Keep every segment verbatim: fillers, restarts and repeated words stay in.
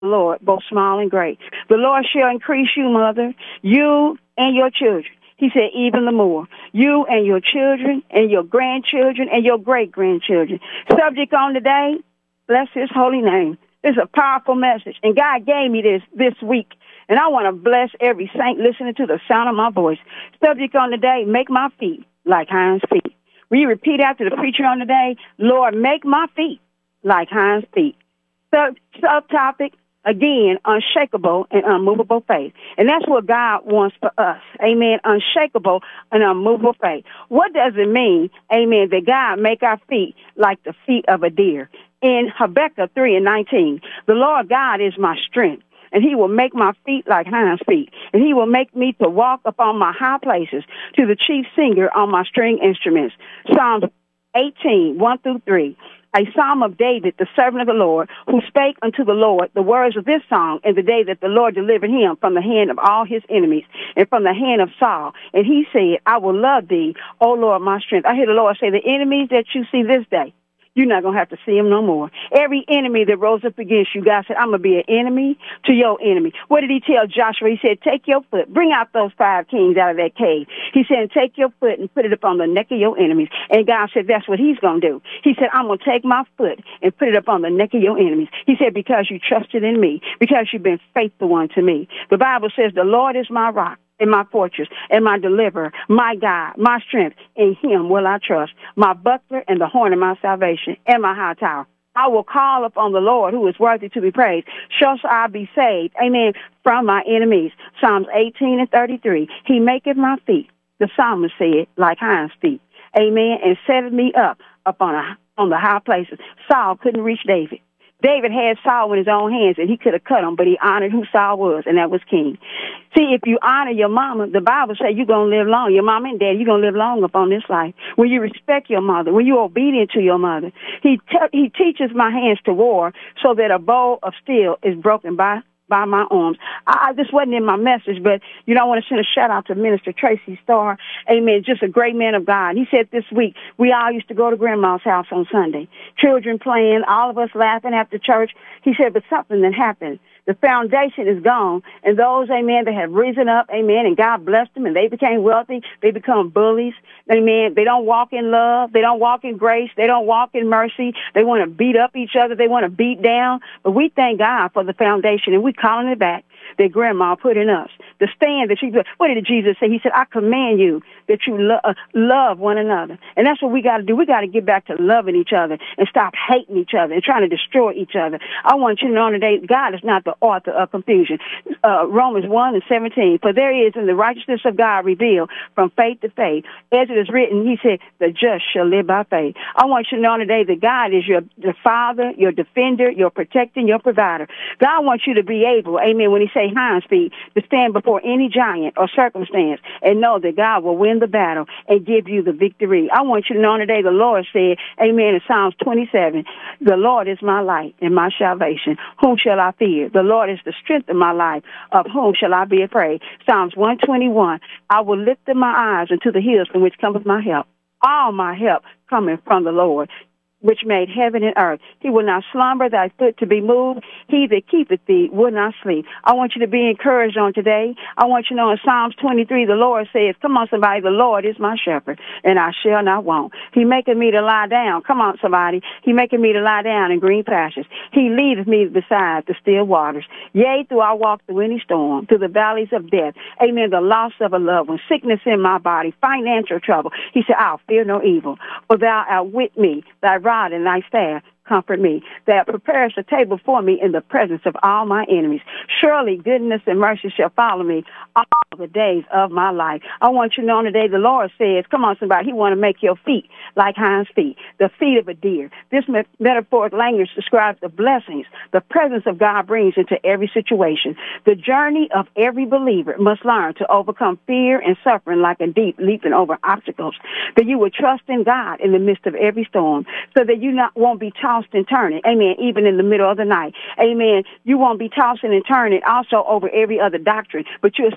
the Lord, both small and great. The Lord shall increase you, mother, you and your children. He said, even the more. You and your children and your grandchildren and your great-grandchildren. Subject on today, bless his holy name. It's a powerful message. And God gave me this this week. And I want to bless every saint listening to the sound of my voice. Subject on today, make my feet like hinds feet. Will you repeat after the preacher on today? Lord, make my feet like hinds feet. Sub subtopic, again, unshakable and unmovable faith. And that's what God wants for us. Amen. Unshakable and unmovable faith. What does it mean, amen, that God make our feet like the feet of a deer? In Habakkuk three and nineteen, the Lord God is my strength, and he will make my feet like hinds feet, and he will make me to walk upon my high places, to the chief singer on my string instruments. Psalms eighteen, one through three. A psalm of David, the servant of the Lord, who spake unto the Lord the words of this song in the day that the Lord delivered him from the hand of all his enemies and from the hand of Saul. And he said, I will love thee, O Lord, my strength. I hear the Lord say, the enemies that you see this day, you're not going to have to see them no more. Every enemy that rose up against you, God said, I'm going to be an enemy to your enemy. What did he tell Joshua? He said, take your foot, bring out those five kings out of that cave. He said, take your foot and put it up on the neck of your enemies. And God said, that's what he's going to do. He said, I'm going to take my foot and put it up on the neck of your enemies. He said, because you trusted in me, because you've been faithful unto me. The Bible says, the Lord is my rock and my fortress, and my deliverer, my God, my strength. In him will I trust, my buckler and the horn of my salvation, and my high tower. I will call upon the Lord, who is worthy to be praised. Shall I be saved, amen, from my enemies. Psalms eighteen and thirty-three. He maketh my feet, the psalmist said, like hinds feet, amen, and set me up upon a, on the high places. Saul couldn't reach David. David had Saul in his own hands, and he could have cut him, but he honored who Saul was, and that was king. See, if you honor your mama, the Bible says you're going to live long. Your mama and dad, you're going to live long upon this life. When you respect your mother, when you're obedient to your mother, he, he teaches my hands to war so that a bow of steel is broken by by my arms. I, I, this wasn't in my message, but, you know, I want to send a shout out to Minister Tracy Starr. Amen. Just a great man of God. He said this week, we all used to go to Grandma's house on Sunday. Children playing, all of us laughing after church. He said, but something that happened. The foundation is gone, and those, amen, that have risen up, amen, and God blessed them, and they became wealthy, they become bullies, amen. They don't walk in love. They don't walk in grace. They don't walk in mercy. They want to beat up each other. They want to beat down. But we thank God for the foundation, and we're calling it back that Grandma put in us. The stand that she put. What did Jesus say? He said, I command you that you lo uh, love one another. And that's what we got to do. We got to get back to loving each other and stop hating each other and trying to destroy each other. I want you to know today, God is not the author of confusion. Uh, Romans one and seventeen. For there is in the righteousness of God revealed from faith to faith. As it is written, he said, the just shall live by faith. I want you to know today that God is your the Father, your defender, your protector, your provider. God wants you to be able, amen, when he says, hinds feet, to stand before any giant or circumstance and know that God will win the battle and give you the victory. I want you to know today the Lord said, amen, in Psalms twenty-seven, the Lord is my light and my salvation. Whom shall I fear? The Lord is the strength of my life. Of whom shall I be afraid? Psalms one twenty-one, I will lift up my eyes unto the hills from which cometh my help. All my help coming from the Lord, which made heaven and earth. He will not slumber, thy foot to be moved. He that keepeth thee will not sleep. I want you to be encouraged on today. I want you to know in Psalms twenty-three, the Lord says, come on, somebody, the Lord is my shepherd, and I shall not want. He maketh me to lie down. Come on, somebody. He maketh me to lie down in green pastures. He leadeth me beside the still waters. Yea, though I walk through any storm, through the valleys of death. Amen. The loss of a loved one, sickness in my body, financial trouble. He said, I'll fear no evil, for thou art with me. Thy rod and thy staff comfort me. That prepares a table for me in the presence of all my enemies. Surely goodness and mercy shall follow me all the days of my life. I want you to know today the Lord says, come on somebody, he want to make your feet like hinds feet, the feet of a deer. This met metaphoric language describes the blessings the presence of God brings into every situation. The journey of every believer must learn to overcome fear and suffering like a deep leaping over obstacles. That you will trust in God in the midst of every storm, so that you not won't be tossed and turning, amen, even in the middle of the night, amen. You won't be tossing and turning also over every other doctrine, but you'll stand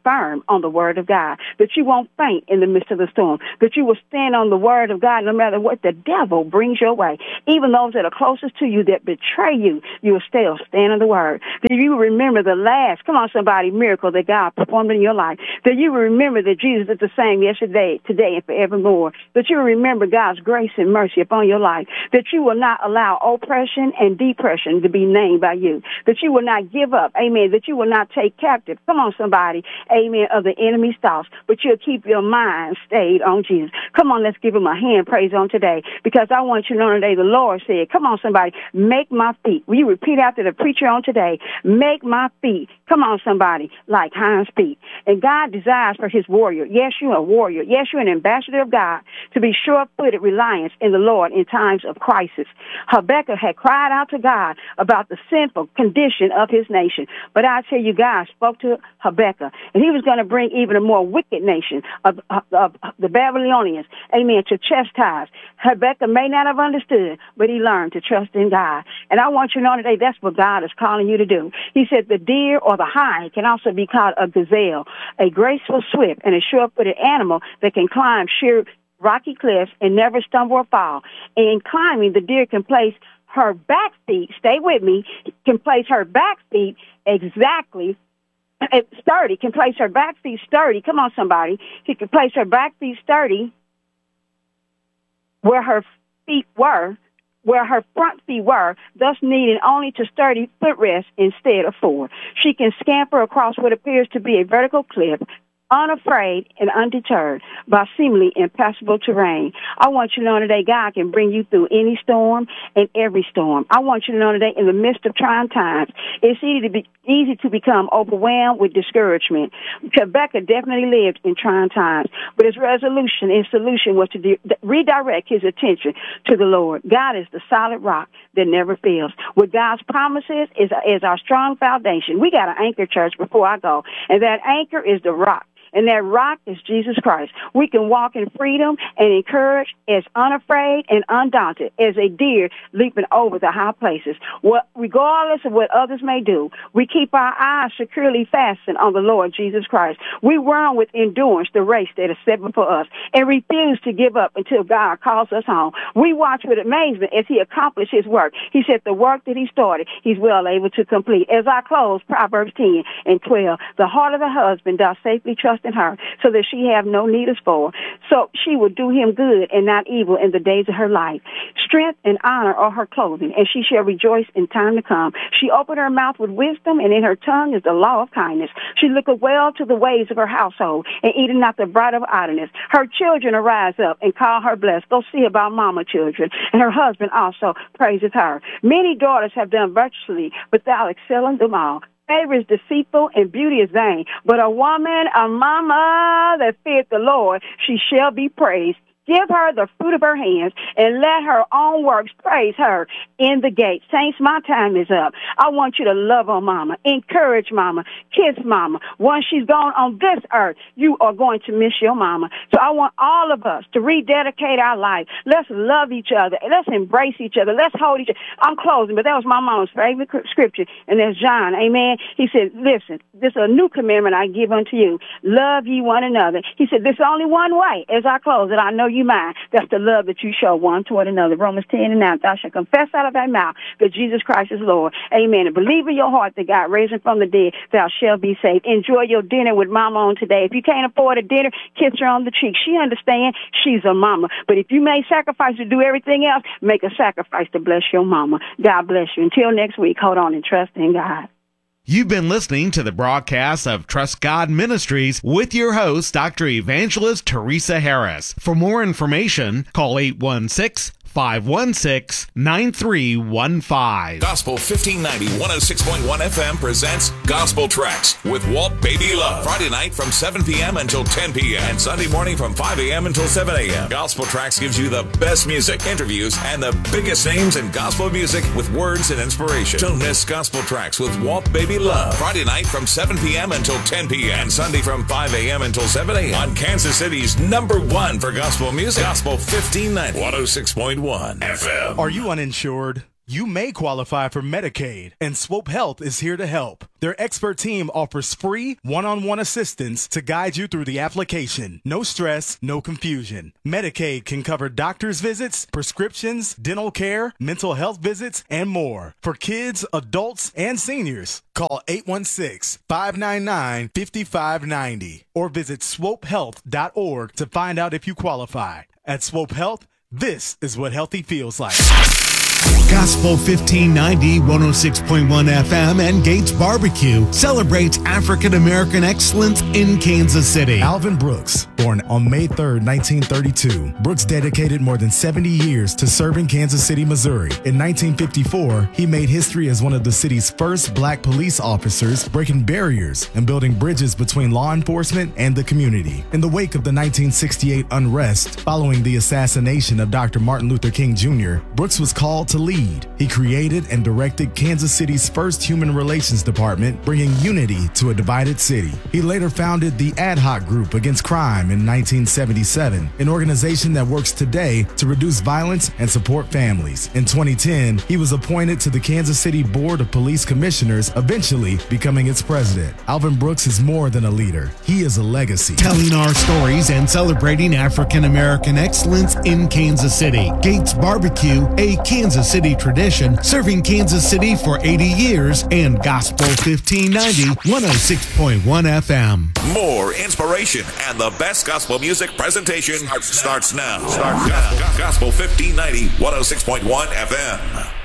firm on the word of God, that you won't faint in the midst of the storm, that you will stand on the word of God no matter what the devil brings your way. Even those that are closest to you that betray you, you will still stand on the word. That you will remember the last, come on somebody, miracle that God performed in your life. That you will remember that Jesus is the same yesterday, today, and forevermore. That you will remember God's grace and mercy upon your life. That you will not allow oppression and depression to be named by you. That you will not give up, amen. That you will not take captive, come on somebody, amen, of the enemy's thoughts, but you'll keep your mind stayed on Jesus. Come on, let's give him a hand praise on today, because I want you to know today the Lord said, come on somebody, make my feet. Will you repeat after the preacher on today? Make my feet, come on somebody, like hinds feet. And God desires for his warrior. Yes, you're a warrior. Yes, you're an ambassador of God, to be sure-footed reliance in the Lord in times of crisis. Habakkuk had cried out to God about the sinful condition of his nation. But I tell you, God spoke to Habakkuk, and he was going to bring even a more wicked nation of, of, of the Babylonians, amen, to chastise. Habakkuk may not have understood, but he learned to trust in God. And I want you to know today, that's what God is calling you to do. He said the deer or the hind can also be called a gazelle, a graceful, swift, and a sure-footed animal that can climb sheer rocky cliffs and never stumble or fall. And in climbing, the deer can place her back feet, stay with me, can place her back feet exactly sturdy, can place her back feet sturdy. Come on, somebody. She can place her back feet sturdy where her feet were, where her front feet were, thus needing only to sturdy footrest instead of four. She can scamper across what appears to be a vertical cliff, unafraid and undeterred by seemingly impassable terrain. I want you to know today God can bring you through any storm and every storm. I want you to know today in the midst of trying times, it's easy to be easy to become overwhelmed with discouragement. Habakkuk definitely lived in trying times, but his resolution and solution was to de- redirect his attention to the Lord. God is the solid rock that never fails. With God's promises is, is our strong foundation. We got an anchor, church, before I go, and that anchor is the rock. And that rock is Jesus Christ. We can walk in freedom and encourage as unafraid and undaunted as a deer leaping over the high places. What, regardless of what others may do, we keep our eyes securely fastened on the Lord Jesus Christ. We run with endurance the race that is set before us and refuse to give up until God calls us home. We watch with amazement as he accomplished his work. He said the work that he started, he's well able to complete. As I close, Proverbs ten and twelve, the heart of the husband does safely trust in her, so that she have no need of spoil. So she will do him good and not evil in the days of her life. Strength and honor are her clothing, and she shall rejoice in time to come. She opened her mouth with wisdom, and in her tongue is the law of kindness. She looketh well to the ways of her household, and eateth not the bread of idleness. Her children arise up and call her blessed. Go see about mama children, and her husband also praiseth her. Many daughters have done virtuously, but thou excelling them all. Favor is deceitful and beauty is vain, but a woman, a mama that feareth the Lord, she shall be praised. Give her the fruit of her hands, and let her own works praise her in the gate. Saints, my time is up. I want you to love on mama, encourage mama, kiss mama. Once she's gone on this earth, you are going to miss your mama. So I want all of us to rededicate our life. Let's love each other. Let's embrace each other. Let's hold each other. I'm closing, but that was my mama's favorite scripture, and that's John. Amen. He said, listen, this is a new commandment I give unto you. Love ye one another. He said, there's only one way. As I close it, I know you mind. That's the love that you show one toward another. Romans ten and nine, thou shalt confess out of thy mouth that Jesus Christ is Lord. Amen. And believe in your heart that God raised him from the dead, thou shalt be saved. Enjoy your dinner with mama on today. If you can't afford a dinner, kiss her on the cheek. She understands she's a mama. But if you made sacrifice to do everything else, make a sacrifice to bless your mama. God bless you. Until next week, hold on and trust in God. You've been listening to the broadcast of Trust God Ministries with your host, Doctor Evangelist Teresa Harris. For more information, call eight one six, five one six, nine three one five. Gospel fifteen ninety, one oh six point one F M presents Gospel Tracks with Walt Baby Love. Friday night from seven p.m. until ten p.m. and Sunday morning from five a.m. until seven a.m. Gospel Tracks gives you the best music, interviews, and the biggest names in gospel music with words and inspiration. Don't miss Gospel Tracks with Walt Baby Love. Friday night from seven p.m. until ten p.m. and Sunday from five a.m. until seven a.m. on Kansas City's number one for gospel music. Gospel fifteen ninety, one oh six point one F M. Are you uninsured? You may qualify for Medicaid, and Swope Health is here to help. Their expert team offers free one-on-one assistance to guide you through the application. No stress, no confusion. Medicaid can cover doctor's visits, prescriptions, dental care, mental health visits, and more. For kids, adults, and seniors, call eight one six, five nine nine, five five nine zero or visit swope health dot org to find out if you qualify. At Swope Health, this is what healthy feels like. Gospel fifteen ninety, one oh six point one F M and Gates Barbecue celebrates African American excellence in Kansas City. Alvin Brooks, born on May third, nineteen thirty-two. Brooks dedicated more than seventy years to serving Kansas City, Missouri. In nineteen fifty-four, he made history as one of the city's first black police officers, breaking barriers and building bridges between law enforcement and the community. In the wake of the nineteen sixty-eight unrest following the assassination of Doctor Martin Luther King Junior, Brooks was called to lead. He created and directed Kansas City's first human relations department, bringing unity to a divided city. He later founded the Ad Hoc Group Against Crime in nineteen seventy-seven, an organization that works today to reduce violence and support families. In twenty ten, he was appointed to the Kansas City Board of Police Commissioners, eventually becoming its president. Alvin Brooks is more than a leader. He is a legacy. Telling our stories and celebrating African American excellence in Kansas City. Gates Barbecue, a Kansas City tradition, serving Kansas City for eighty years, and Gospel fifteen ninety, one oh six point one F M. More inspiration and the best gospel music presentation starts now. Starts now. Gospel fifteen ninety, one oh six point one F M.